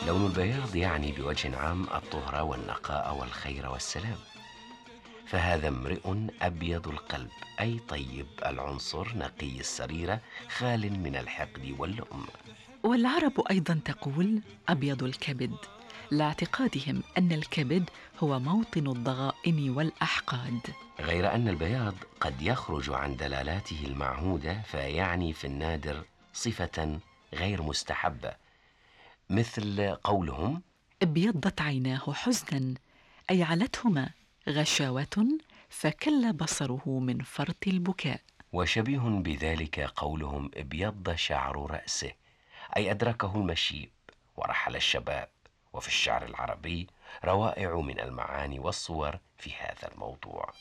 لون البياض يعني بوجه عام الطهر والنقاء والخير والسلام، فهذا امرئ أبيض القلب، أي طيب العنصر نقي السريرة خال من الحقد واللؤم. والعرب أيضا تقول أبيض الكبد، لاعتقادهم أن الكبد هو موطن الضغائن والأحقاد. غير أن البياض قد يخرج عن دلالاته المعهودة، فيعني في النادر صفة غير مستحبة، مثل قولهم: ابيضت عيناه حزنا، أي علتهما غشاوة فكل بصره من فرط البكاء. وشبيه بذلك قولهم: ابيض شعر رأسه، أي أدركه المشيب ورحل الشباب. وفي الشعر العربي روائع من المعاني والصور في هذا الموضوع.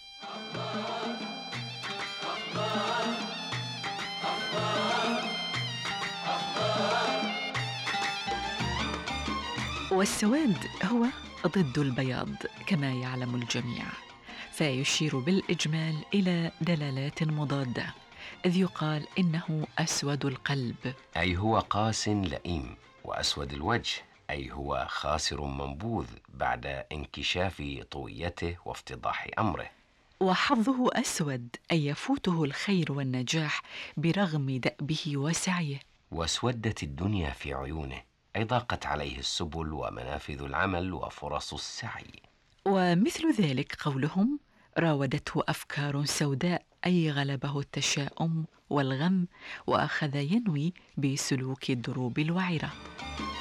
والسواد هو ضد البياض كما يعلم الجميع، فيشير بالإجمال إلى دلالات مضادة، إذ يقال إنه أسود القلب. أي هو قاس لئيم، وأسود الوجه، أي هو خاسر منبوذ بعد انكشاف طويته وافتضاح أمره. وحظه أسود، أي يفوته الخير والنجاح برغم دأبه وسعيه. واسودت الدنيا في عيونه، أي ضاقت عليه السبل ومنافذ العمل وفرص السعي. ومثل ذلك قولهم: راودته أفكار سوداء، أي غلبه التشاؤم والغم وأخذ ينوي بسلوك الدروب الوعرة.